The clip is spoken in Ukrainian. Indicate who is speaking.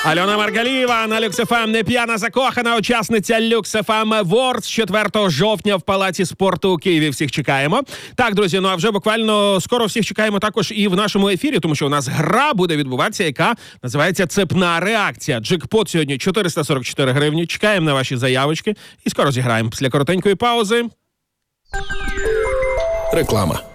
Speaker 1: Альона Маргалієва на Люкс ФМ, не п'яна закохана, учасниця Люкс ФМ Awards 4 жовтня в Палаці спорту у Києві. Всіх чекаємо. Так, друзі, ну а вже буквально скоро всіх чекаємо також і в нашому ефірі, тому що у нас гра буде відбуватися, яка називається «Цепна реакція». Джекпот сьогодні 444 гривні. Чекаємо на ваші заявочки і скоро зіграємо. Після коротенької паузи.
Speaker 2: Реклама.